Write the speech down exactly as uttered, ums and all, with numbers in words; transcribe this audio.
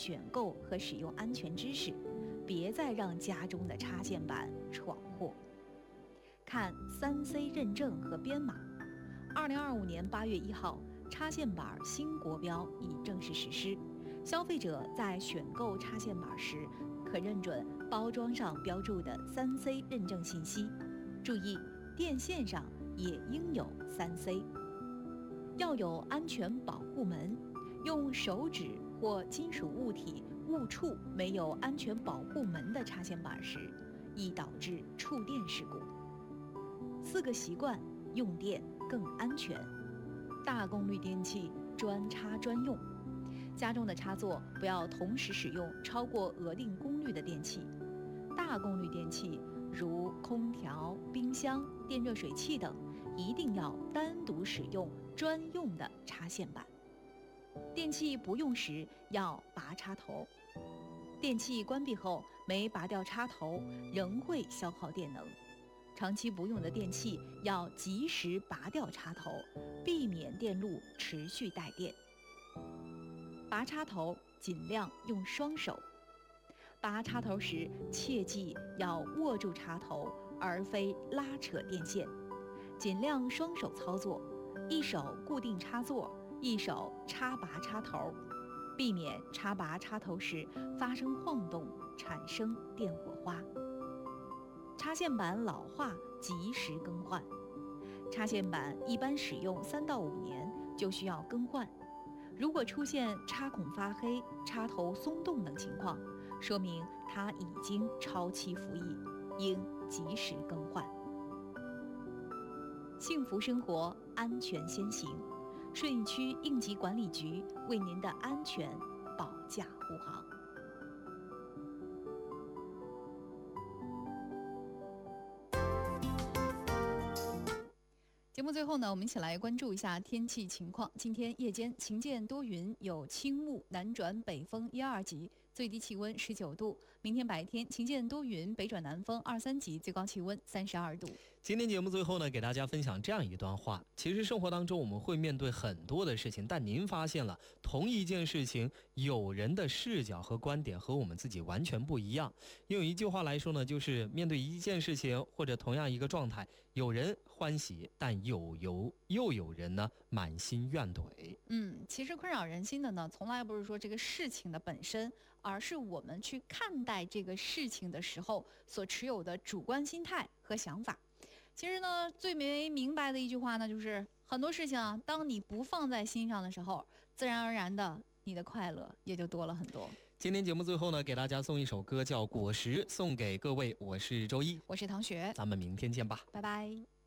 选购和使用安全知识，别再让家中的插线板闯祸。看三 C 认证和编码。二零二五年八月一号，插线板新国标已正式实施。消费者在选购插线板时，可认准包装上标注的三 C 认证信息。注意，电线上也应有三 C。要有安全保护门，用手指或金属物体误触没有安全保护门的插线板时，易导致触电事故。四个习惯，用电更安全。大功率电器专插专用，家中的插座不要同时使用超过额定功率的电器。大功率电器如空调、冰箱、电热水器等，一定要单独使用专用的插线板。电器不用时要拔插头，电器关闭后没拔掉插头，仍会消耗电能。长期不用的电器要及时拔掉插头，避免电路持续带电。拔插头尽量用双手，拔插头时切记要握住插头，而非拉扯电线，尽量双手操作，一手固定插座，一手插拔插头，避免插拔插头时发生晃动，产生电火花。插线板老化及时更换，插线板一般使用三到五年就需要更换。如果出现插孔发黑、插头松动等情况，说明它已经超期服役，应及时更换。幸福生活，安全先行。顺义区应急管理局为您的安全保驾护航。节目最后呢，我们一起来关注一下天气情况。今天夜间晴间多云，有轻雾，南转北风一二级，最低气温十九度。明天白天晴间多云，北转南风二三级，最高气温三十二度。 今天节目最后呢，给大家分享这样一段话：其实生活当中我们会面对很多的事情，但您发现了同一件事情，有人的视角和观点和我们自己完全不一样。用一句话来说呢，就是面对一件事情或者同样一个状态，有人欢喜，但有有又有人呢满心怨怼。 嗯，其实困扰人心的呢，从来不是说这个事情的本身，而是我们去看待这个事情的时候所持有的主观心态和想法。其实呢，最没明白的一句话呢，就是很多事情啊，当你不放在心上的时候，自然而然的你的快乐也就多了很多。 今天节目最后呢，给大家送一首歌叫《果实》，送给各位。我是周一， 我是唐雪， 咱们明天见吧， 拜拜。